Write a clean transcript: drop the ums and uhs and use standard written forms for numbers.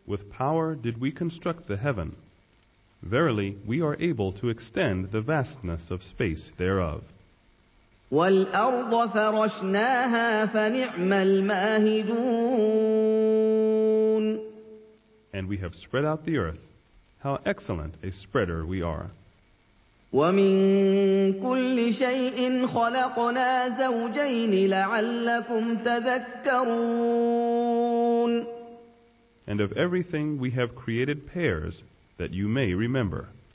With power did we construct the heaven. Verily, we are able to extend the vastness of space thereof. وَالْأَرْضَ فَرَشْنَاهَا فَنِعْمَ الْمَاهِدُونَ. And we have spread out the earth. How excellent a spreader we are. وَمِن كُلِّ شَيْءٍ خَلَقْنَا زَوْجَيْنِ لَعَلَّكُمْ تَذَكَّرُونَ. And of everything we have created pairs, that you may remember.